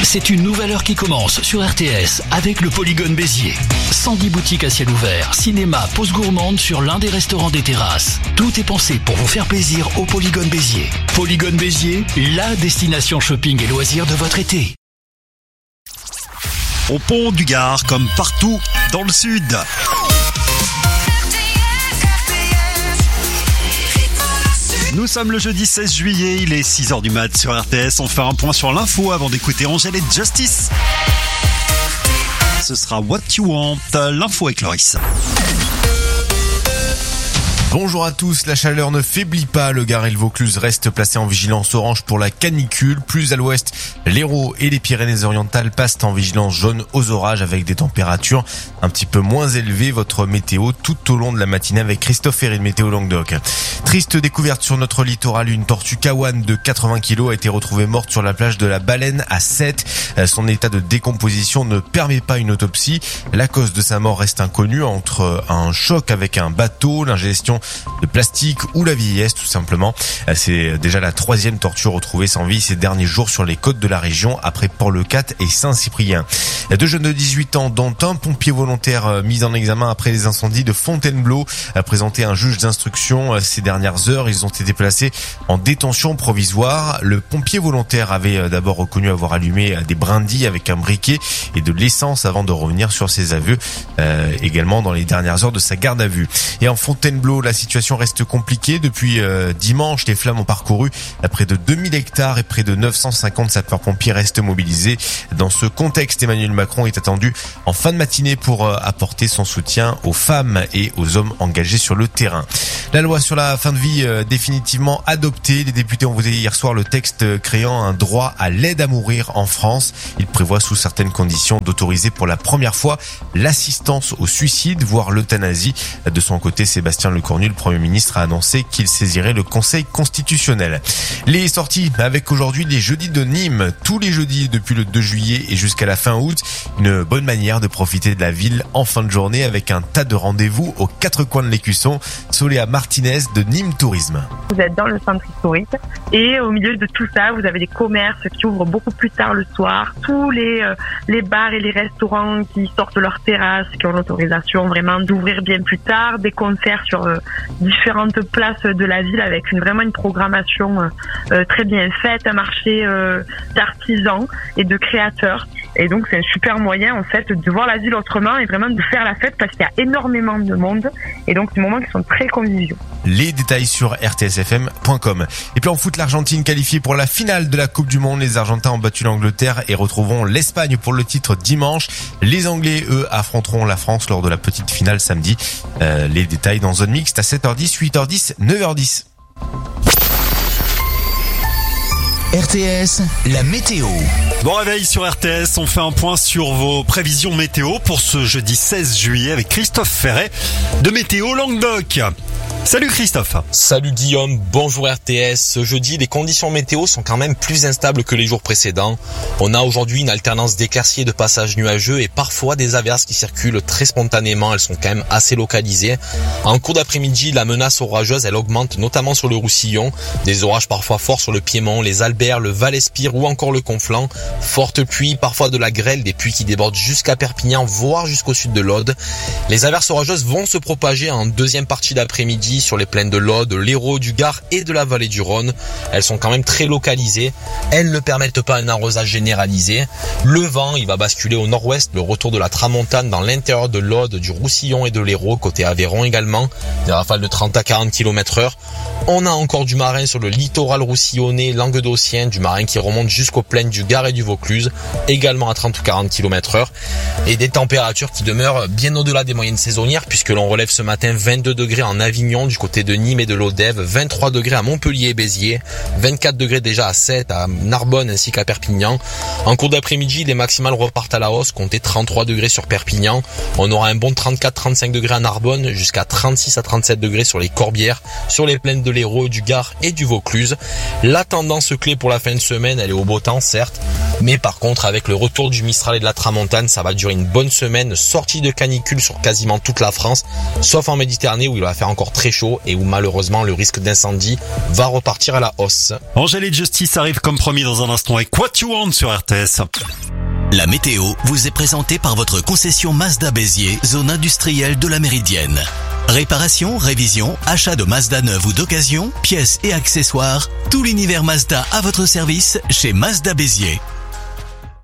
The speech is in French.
C'est une nouvelle heure qui commence sur RTS avec le Polygone Béziers. 110 boutiques à ciel ouvert, cinéma, pause gourmande sur l'un des restaurants des terrasses. Tout est pensé pour vous faire plaisir au Polygone Béziers. Polygone Béziers, la destination shopping et loisirs de votre été. Au pont du Gard, comme partout dans le sud. Nous sommes le jeudi 16 juillet, il est 6h du mat sur RTS. On fait un point sur l'info avant d'écouter Angèle et Justice. Ce sera What You Want, l'info avec Loris. Bonjour à tous, la chaleur ne faiblit pas, le Gard et le Vaucluse restent placés en vigilance orange pour la canicule. Plus à l'ouest, l'Hérault et les Pyrénées-Orientales passent en vigilance jaune aux orages avec des températures un petit peu moins élevées. Votre météo tout au long de la matinée avec Christophe Ferry de Météo Languedoc. Triste découverte sur notre littoral, une tortue kawan de 80 kg a été retrouvée morte sur la plage de la Baleine à Sète. Son état de décomposition ne permet pas une autopsie. La cause de sa mort reste inconnue, entre un choc avec un bateau, l'ingestion de plastique ou la vieillesse tout simplement. C'est déjà la 3e tortue retrouvée sans vie ces derniers jours sur les côtes de la région après Port-le-Cat et Saint-Cyprien. 2 jeunes de 18 ans dont un pompier volontaire mis en examen après les incendies de Fontainebleau a présenté un juge d'instruction ces dernières heures. Ils ont été placés en détention provisoire. Le pompier volontaire avait d'abord reconnu avoir allumé des brindilles avec un briquet et de l'essence avant de revenir sur ses aveux également dans les dernières heures de sa garde à vue. Et en Fontainebleau, la situation reste compliquée. Depuis dimanche, les flammes ont parcouru près de 2000 hectares et près de 950 sapeurs-pompiers restent mobilisés. Dans ce contexte, Emmanuel Macron est attendu en fin de matinée pour apporter son soutien aux femmes et aux hommes engagés sur le terrain. La loi sur la fin de vie définitivement adoptée. Les députés ont voté hier soir le texte créant un droit à l'aide à mourir en France. Il prévoit sous certaines conditions d'autoriser pour la première fois l'assistance au suicide, voire l'euthanasie. De son côté, Sébastien Lecornu, le Premier ministre, a annoncé qu'il saisirait le Conseil constitutionnel. Les sorties avec aujourd'hui les jeudis de Nîmes. Tous les jeudis depuis le 2 juillet et jusqu'à la fin août. Une bonne manière de profiter de la ville en fin de journée avec un tas de rendez-vous aux 4 coins de l'Écusson. Soléa Martinez de Nîmes Tourisme. Vous êtes dans le centre historique et au milieu de tout ça, vous avez des commerces qui ouvrent beaucoup plus tard le soir. Tous les bars et les restaurants qui sortent leurs terrasses, qui ont l'autorisation vraiment d'ouvrir bien plus tard. Des concerts sur différentes places de la ville avec vraiment une programmation très bien faite, un marché d'artisans et de créateurs. Et donc c'est un super moyen en fait de voir la ville autrement et vraiment de faire la fête parce qu'il y a énormément de monde et donc des moments qui sont très conviviaux. Les détails sur rtsfm.com. Et puis en foot, l'Argentine qualifiée pour la finale de la Coupe du Monde. Les Argentins ont battu l'Angleterre et retrouveront l'Espagne pour le titre dimanche. Les Anglais, eux, affronteront la France lors de la petite finale samedi. Les détails dans Zone Mixte à 7h10, 8h10, 9h10. RTS, la météo. Bon réveil sur RTS, on fait un point sur vos prévisions météo pour ce jeudi 16 juillet avec Christophe Ferret de Météo Languedoc. Salut Christophe. Salut Guillaume, bonjour RTS. Ce jeudi, les conditions météo sont quand même plus instables que les jours précédents. On a aujourd'hui une alternance d'éclaircies et de passages nuageux et parfois des averses qui circulent très spontanément. Elles sont quand même assez localisées. En cours d'après-midi, la menace orageuse, elle augmente notamment sur le Roussillon. Des orages parfois forts sur le Piémont, les Albert, le Val-Espire ou encore le Conflent. Fortes pluies, parfois de la grêle, des pluies qui débordent jusqu'à Perpignan, voire jusqu'au sud de l'Aude. Les averses orageuses vont se propager en deuxième partie d'après-midi sur les plaines de l'Aude, l'Hérault, du Gard et de la vallée du Rhône. Elles sont quand même très localisées. Elles ne permettent pas un arrosage généralisé. Le vent, il va basculer au nord-ouest, le retour de la tramontane dans l'intérieur de l'Aude, du Roussillon et de l'Hérault, côté Aveyron également. Des rafales de 30 à 40 km/h. On a encore du marin sur le littoral roussillonnais, languedocien, du marin qui remonte jusqu'aux plaines du Gard et du Vaucluse, également à 30 ou 40 km/h. Et des températures qui demeurent bien au-delà des moyennes saisonnières, puisque l'on relève ce matin 22 degrés en Avignon, du côté de Nîmes et de l'Odève, 23 degrés à Montpellier et Béziers, 24 degrés déjà à Sète, à Narbonne ainsi qu'à Perpignan. En cours d'après-midi, les maximales repartent à la hausse, comptez 33 degrés sur Perpignan. On aura un bon 34-35 degrés à Narbonne, jusqu'à 36 à 37 degrés sur les Corbières, sur les plaines de l'Hérault, du Gard et du Vaucluse. La tendance clé pour la fin de semaine, elle est au beau temps, certes. Mais par contre, avec le retour du Mistral et de la Tramontane, ça va durer une bonne semaine, sortie de canicule sur quasiment toute la France, sauf en Méditerranée où il va faire encore très chaud et où malheureusement le risque d'incendie va repartir à la hausse. Angèle et Justice arrive comme promis dans un instant avec What You Want sur RTS. La météo vous est présentée par votre concession Mazda Béziers, zone industrielle de la Méridienne. Réparation, révision, achat de Mazda neuve ou d'occasion, pièces et accessoires, tout l'univers Mazda à votre service chez Mazda Béziers.